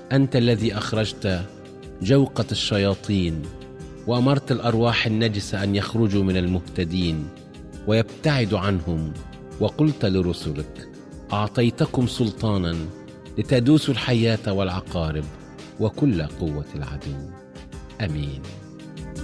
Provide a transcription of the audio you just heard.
أنت الذي أخرجت جوقة الشياطين، وأمرت الأرواح النجسة أن يخرجوا من المهتدين ويبتعدوا عنهم، وقلت لرسلك: أعطيتكم سلطانا لتدوسوا الحياة والعقارب وكل قوة العدو. آمين.